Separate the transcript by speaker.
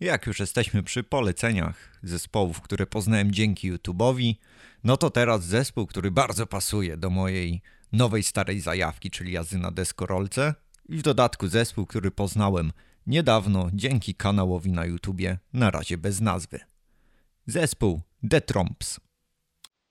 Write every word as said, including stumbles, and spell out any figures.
Speaker 1: Jak już jesteśmy przy poleceniach zespołów, które poznałem dzięki YouTube'owi, no to teraz zespół, który bardzo pasuje do mojej nowej starej zajawki, czyli jazdy na deskorolce, i w dodatku zespół, który poznałem niedawno dzięki kanałowi na YouTubie, na razie bez nazwy. Zespół The Tromps.